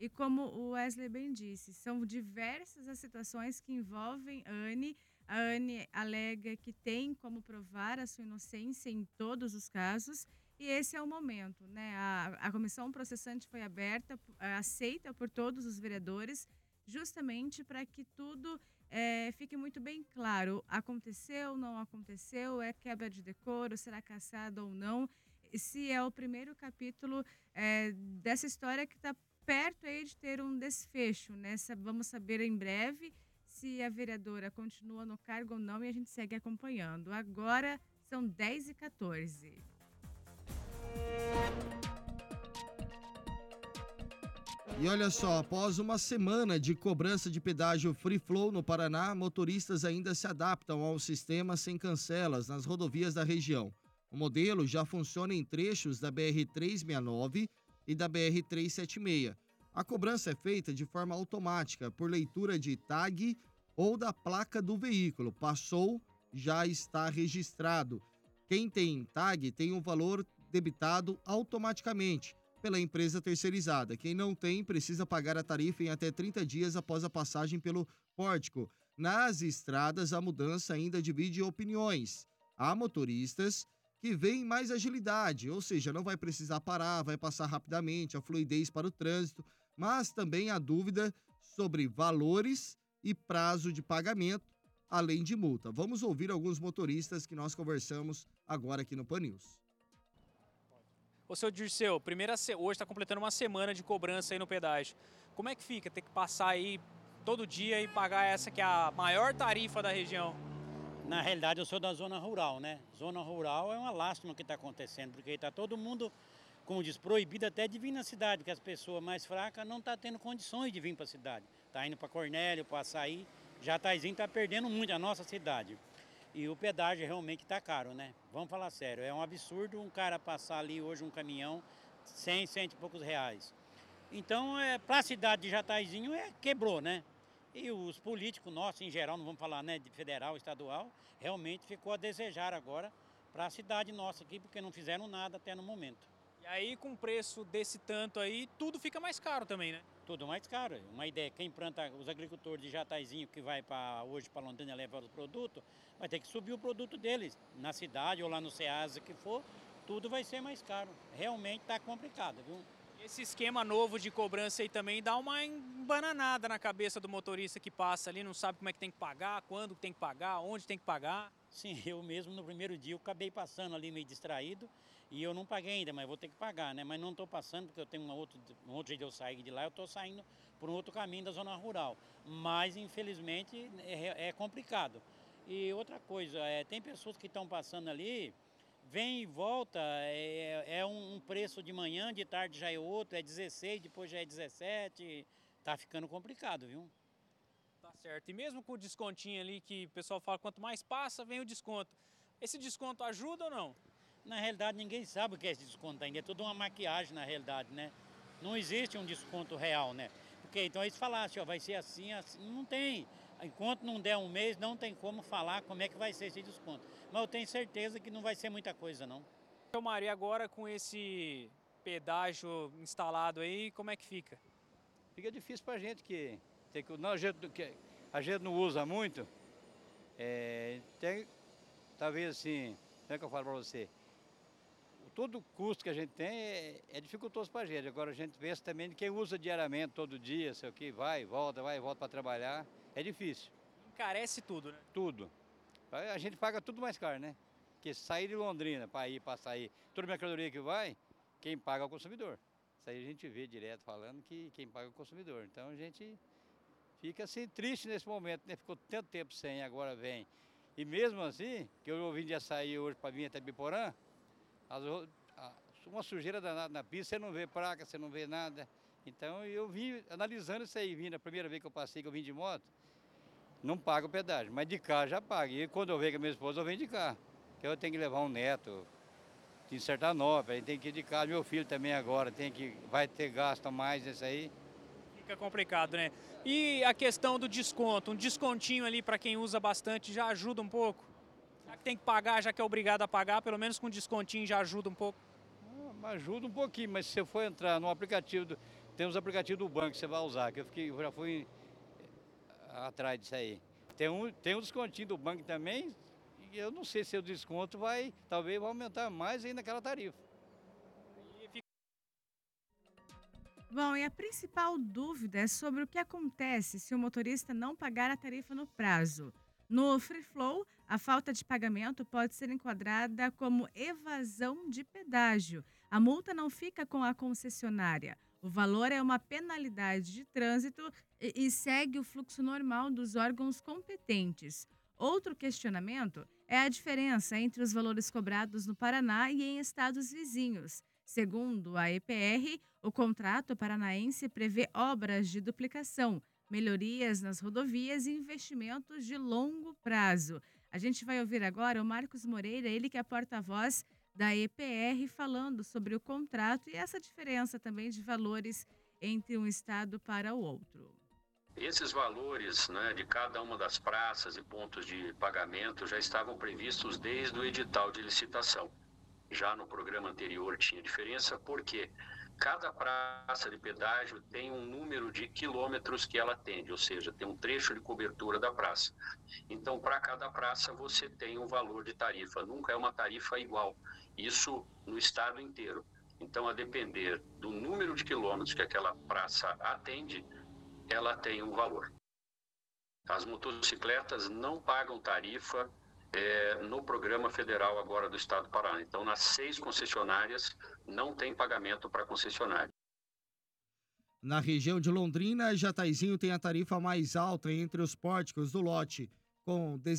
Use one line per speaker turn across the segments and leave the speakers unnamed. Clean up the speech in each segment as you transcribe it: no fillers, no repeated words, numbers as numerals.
E como o Wesley bem disse, são diversas as situações que envolvem Anne. A Anne alega que tem como provar a sua inocência em todos os casos, e esse é o momento, né? A comissão processante foi aberta, aceita por todos os vereadores, justamente para que tudo fique muito bem claro. Aconteceu, não aconteceu, é quebra de decoro, será cassado ou não? Se é o primeiro capítulo dessa história que está perto aí de ter um desfecho, né? Vamos saber em breve se a vereadora continua no cargo ou não e a gente segue acompanhando. Agora são 10h14.
E olha só, após uma semana de cobrança de pedágio Free Flow no Paraná, motoristas ainda se adaptam ao sistema sem cancelas nas rodovias da região. O modelo já funciona em trechos da BR-369 e da BR-376. A cobrança é feita de forma automática, por leitura de tag ou da placa do veículo. Passou, já está registrado. Quem tem tag tem o valor debitado automaticamente pela empresa terceirizada. Quem não tem, precisa pagar a tarifa em até 30 dias após a passagem pelo pórtico. Nas estradas, a mudança ainda divide opiniões. Há motoristas que veem mais agilidade, ou seja, não vai precisar parar, vai passar rapidamente, a fluidez para o trânsito, mas também há dúvida sobre valores e prazo de pagamento, além de multa. Vamos ouvir alguns motoristas que nós conversamos agora aqui no Pan News.
Ô, seu Dirceu, hoje está completando uma semana de cobrança aí no pedágio. Como é que fica ter que passar aí todo dia e pagar essa que é a maior tarifa da região?
Na realidade, eu sou da zona rural, né? Zona rural é uma lástima o que está acontecendo, porque está todo mundo, como diz, proibido até de vir na cidade, porque as pessoas mais fracas não estão tendo condições de vir para a cidade. Está indo para Cornélio, para Açaí, Jataizinho está perdendo muito a nossa cidade. E o pedágio realmente está caro, né? Vamos falar sério, é um absurdo um cara passar ali hoje um caminhão 100, 100 e poucos reais. Então, para a cidade de Jataizinho, quebrou, né? E os políticos nossos, em geral, não vamos falar, né, de federal, estadual, realmente ficou a desejar agora para a cidade nossa aqui, porque não fizeram nada até no momento.
E aí, com preço desse tanto aí, tudo fica mais caro também, né?
Tudo mais caro. Uma ideia, quem planta, os agricultores de Jataizinho que vai hoje para Londrina levar os produtos, vai ter que subir o produto deles na cidade ou lá no Ceasa que for, tudo vai ser mais caro. Realmente está complicado, viu?
Esse esquema novo de cobrança aí também dá uma embananada na cabeça do motorista que passa ali, não sabe como é que tem que pagar, quando tem que pagar, onde tem que pagar.
Sim, eu mesmo no primeiro dia eu acabei passando ali meio distraído e eu não paguei ainda, mas vou ter que pagar, né? Mas não estou passando porque eu tenho um outro jeito de eu sair de lá, eu estou saindo por um outro caminho da zona rural. Mas infelizmente é complicado. E outra coisa, tem pessoas que estão passando ali, vem e volta, é um preço de manhã, de tarde já é outro, é 16, depois já é 17, tá ficando complicado, viu?
Tá certo. E mesmo com o descontinho ali que o pessoal fala, quanto mais passa, vem o desconto. Esse desconto ajuda ou não?
Na realidade, ninguém sabe o que é esse desconto ainda, é tudo uma maquiagem na realidade, né? Não existe um desconto real, né? Porque então eles falassem, ó, vai ser assim, assim, não tem. Enquanto não der um mês, não tem como falar como é que vai ser esse desconto. Mas eu tenho certeza que não vai ser muita coisa, não.
Seu Maria, agora com esse pedágio instalado aí, como é que fica?
Fica difícil para a gente não, a gente não usa muito. Tem, talvez assim, como é que eu falo para você? Todo o custo que a gente tem é dificultoso para a gente. Agora a gente pensa também de quem usa diariamente, todo dia, sei o que, vai e volta para trabalhar. É difícil.
Encarece tudo, né?
Tudo. A gente paga tudo mais caro, né? Porque sair de Londrina para sair, toda mercadoria que vai, quem paga é o consumidor. Isso aí a gente vê direto falando que quem paga é o consumidor. Então a gente fica assim triste nesse momento, né? Ficou tanto tempo sem, agora vem. E mesmo assim, que eu vim de Açaí hoje para vir até Biporã, uma sujeira danada na pista, você não vê placa, você não vê nada. Então eu vim analisando isso aí, vindo a primeira vez que eu passei, que eu vim de moto, não pago o pedágio, mas de carro já pago. E quando eu venho com a minha esposa, eu venho de carro. Porque eu tenho que levar um neto em Sertanópolis, aí tem que ir de carro. Meu filho também agora vai ter gasto a mais nisso aí.
Fica complicado, né? E a questão do desconto, um descontinho ali para quem usa bastante já ajuda um pouco? Já que tem que pagar, já que é obrigado a pagar, pelo menos com descontinho já ajuda um pouco?
Ajuda um pouquinho, mas se você for entrar no aplicativo Tem os aplicativos do banco que você vai usar, que eu já fui atrás disso aí. Tem um descontinho do banco também, e eu não sei se o desconto talvez vai aumentar mais ainda aquela tarifa.
Bom, e a principal dúvida é sobre o que acontece se o motorista não pagar a tarifa no prazo. No Free Flow, a falta de pagamento pode ser enquadrada como evasão de pedágio. A multa não fica com a concessionária. O valor é uma penalidade de trânsito e segue o fluxo normal dos órgãos competentes. Outro questionamento é a diferença entre os valores cobrados no Paraná e em estados vizinhos. Segundo a EPR, o contrato paranaense prevê obras de duplicação, melhorias nas rodovias e investimentos de longo prazo. A gente vai ouvir agora o Marcos Moreira, ele que é porta-voz da EPR, falando sobre o contrato e essa diferença também de valores entre um estado para o outro.
Esses valores, né, de cada uma das praças e pontos de pagamento já estavam previstos desde o edital de licitação. Já no programa anterior tinha diferença porque cada praça de pedágio tem um número de quilômetros que ela atende, ou seja, tem um trecho de cobertura da praça. Então, para cada praça você tem um valor de tarifa, nunca é uma tarifa igual, isso no estado inteiro. Então, a depender do número de quilômetros que aquela praça atende, ela tem um valor. As motocicletas não pagam tarifa no programa federal agora do estado do Paraná. Então, nas 6 concessionárias, não tem pagamento para concessionária.
Na região de Londrina, Jataizinho tem a tarifa mais alta entre os pórticos do lote, com R$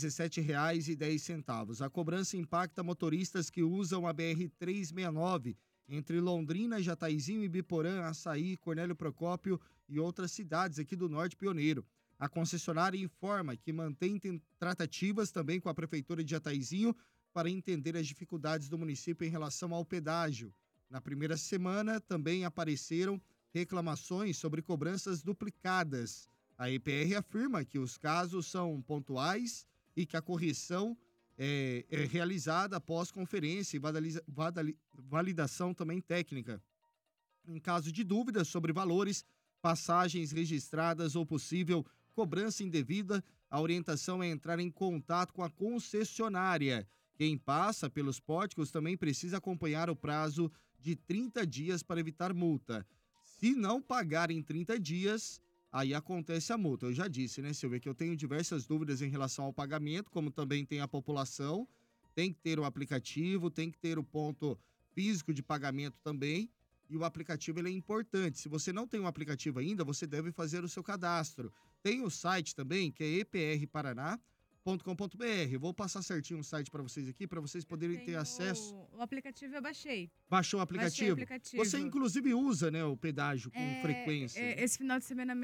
17,10. A cobrança impacta motoristas que usam a BR-369 entre Londrina, Jataizinho, Ibiporã, Açaí, Cornélio Procópio e outras cidades aqui do Norte Pioneiro. A concessionária informa que mantém tratativas também com a Prefeitura de Jataizinho para entender as dificuldades do município em relação ao pedágio. Na primeira semana, também apareceram reclamações sobre cobranças duplicadas. A EPR afirma que os casos são pontuais e que a correção é realizada após conferência e validação também técnica. Em caso de dúvidas sobre valores, passagens registradas ou possível cobrança indevida, a orientação é entrar em contato com a concessionária. Quem passa pelos pórticos também precisa acompanhar o prazo de 30 dias para evitar multa. Se não pagar em 30 dias, aí acontece a multa. Eu já disse, né, Silvia, que eu tenho diversas dúvidas em relação ao pagamento, como também tem a população. Tem que ter o aplicativo, tem que ter o ponto físico de pagamento também. E o aplicativo ele é importante. Se você não tem um aplicativo ainda, você deve fazer o seu cadastro. Tem o site também, que é eprparana.com.br. Vou passar certinho o site para vocês aqui, para vocês poderem ter acesso.
O aplicativo eu baixei.
Baixou o aplicativo?
Baixei o aplicativo.
Você, inclusive, usa, né, o pedágio com frequência.
Esse final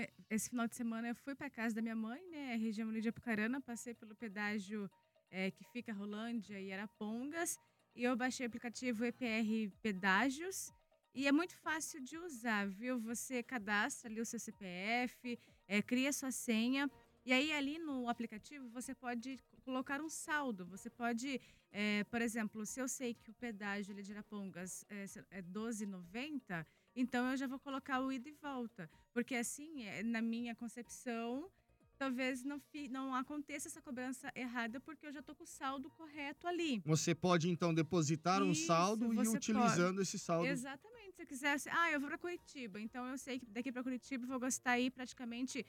de semana eu fui para casa da minha mãe, né, região de Apucarana, passei pelo pedágio que fica Rolândia e Arapongas, e eu baixei o aplicativo EPR Pedágios. E é muito fácil de usar, viu? Você cadastra ali o seu CPF, cria sua senha, e aí ali no aplicativo você pode colocar um saldo. Você pode, por exemplo, se eu sei que o pedágio ali de Arapongas é R$12,90, então eu já vou colocar o ida e volta. Porque assim, na minha concepção, talvez não aconteça essa cobrança errada, porque eu já estou com o saldo correto ali.
Você pode, então, depositar um saldo e ir utilizando esse saldo.
Exatamente. Se eu quisesse, eu vou para Curitiba, então eu sei que daqui para Curitiba eu vou gastar aí praticamente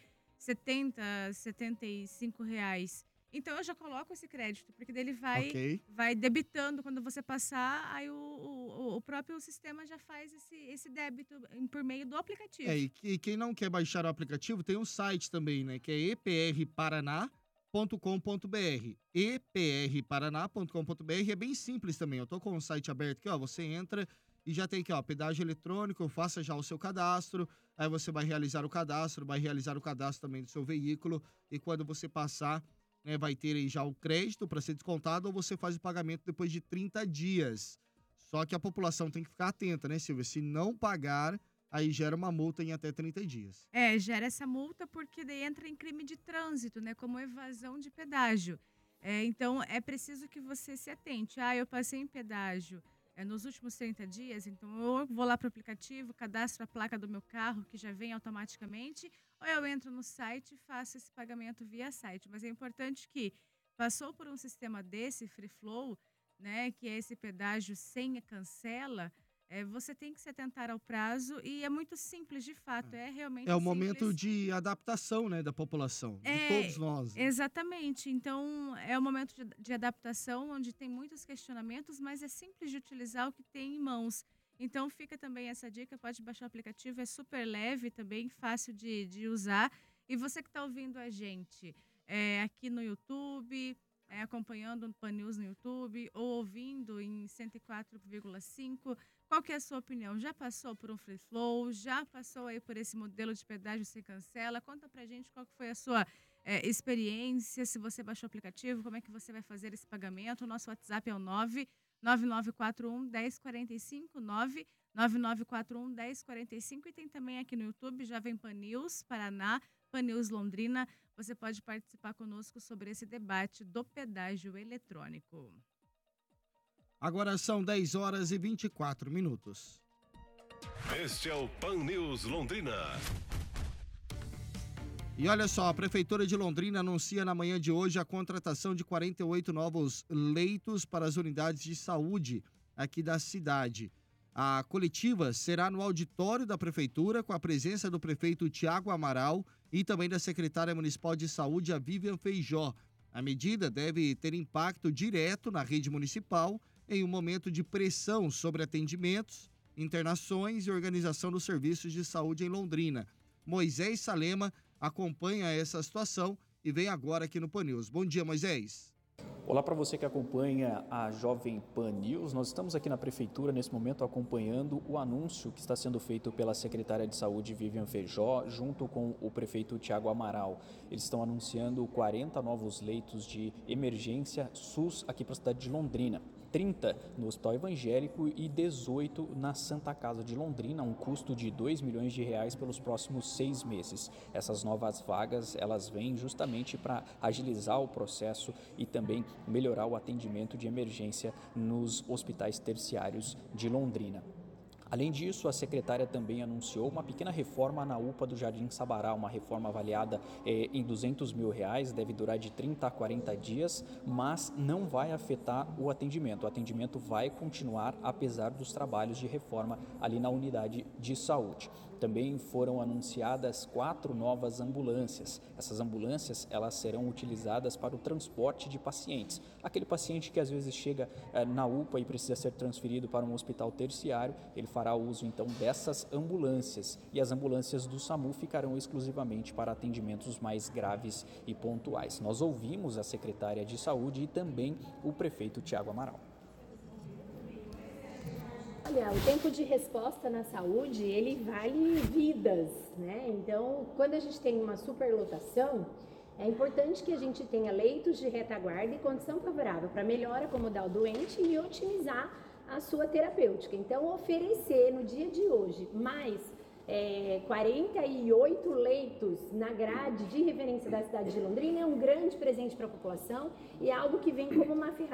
R$75. Então eu já coloco esse crédito, porque dele vai debitando quando você passar, aí o próprio sistema já faz esse débito por meio do aplicativo.
E quem não quer baixar o aplicativo, tem um site também, né, que é eprparana.com.br. eprparana.com.br é bem simples também. Eu tô com o site aberto aqui, ó, você entra e já tem aqui, ó, pedágio eletrônico, faça já o seu cadastro, aí você vai realizar o cadastro também do seu veículo, e quando você passar, né, vai ter aí já o crédito para ser descontado, ou você faz o pagamento depois de 30 dias. Só que a população tem que ficar atenta, né, Silvia? Se não pagar, aí gera uma multa em até 30 dias.
Gera essa multa porque daí entra em crime de trânsito, né, como evasão de pedágio. Então, é preciso que você se atente. Eu passei em pedágio nos últimos 30 dias, então eu vou lá para o aplicativo, cadastro a placa do meu carro, que já vem automaticamente, ou eu entro no site e faço esse pagamento via site. Mas é importante que passou por um sistema desse, Free Flow, né, que é esse pedágio sem cancela, você tem que se atentar ao prazo e é muito simples, de fato, é realmente
É o
simples.
momento de adaptação, né, da população, de todos nós. Né?
Exatamente. Então, é um momento de adaptação onde tem muitos questionamentos, mas é simples de utilizar o que tem em mãos. Então, fica também essa dica, pode baixar o aplicativo, é super leve também, fácil de usar. E você que está ouvindo a gente aqui no YouTube, acompanhando o Pan News no YouTube, ou ouvindo em 104,5, qual que é a sua opinião? Já passou por um Free Flow? Já passou aí por esse modelo de pedágio sem cancela? Conta pra gente qual que foi a sua experiência, se você baixou o aplicativo, como é que você vai fazer esse pagamento. O nosso WhatsApp é o 99941-1045, 99941-1045, e tem também aqui no YouTube, Jovem Pan News Paraná, Pan News Londrina. Você pode participar conosco sobre esse debate do pedágio eletrônico.
Agora são 10h24.
Este é o Pan News Londrina.
E olha só, a Prefeitura de Londrina anuncia na manhã de hoje a contratação de 48 novos leitos para as unidades de saúde aqui da cidade. A coletiva será no auditório da Prefeitura, com a presença do prefeito Tiago Amaral e também da secretária municipal de saúde, a Vivian Feijó. A medida deve ter impacto direto na rede municipal em um momento de pressão sobre atendimentos, internações e organização dos serviços de saúde em Londrina. Moisés Salema acompanha essa situação e vem agora aqui no Pan News. Bom dia, Moisés.
Olá para você que acompanha a Jovem Pan News. Nós estamos aqui na Prefeitura nesse momento acompanhando o anúncio que está sendo feito pela secretária de Saúde, Vivian Feijó, junto com o prefeito Tiago Amaral. Eles estão anunciando 40 novos leitos de emergência SUS aqui para a cidade de Londrina. 30 no Hospital Evangélico e 18 na Santa Casa de Londrina, um custo de R$2 milhões pelos próximos 6 meses. Essas novas vagas, elas vêm justamente para agilizar o processo e também melhorar o atendimento de emergência nos hospitais terciários de Londrina. Além disso, a secretária também anunciou uma pequena reforma na UPA do Jardim Sabará, uma reforma avaliada em R$200 mil, deve durar de 30 a 40 dias, mas não vai afetar o atendimento. O atendimento vai continuar apesar dos trabalhos de reforma ali na unidade de saúde. Também foram anunciadas 4 novas ambulâncias. Essas ambulâncias, elas serão utilizadas para o transporte de pacientes. Aquele paciente que às vezes chega na UPA e precisa ser transferido para um hospital terciário, ele fará uso então dessas ambulâncias. E as ambulâncias do SAMU ficarão exclusivamente para atendimentos mais graves e pontuais. Nós ouvimos a secretária de Saúde e também o prefeito Tiago Amaral.
Olha, o tempo de resposta na saúde, ele vale vidas, né? Então, quando a gente tem uma superlotação, é importante que a gente tenha leitos de retaguarda e condição favorável para melhor acomodar o doente e otimizar a sua terapêutica. Então, oferecer no dia de hoje mais 48 leitos na grade de referência da cidade de Londrina é um grande presente para a população e é algo que vem como uma ferramenta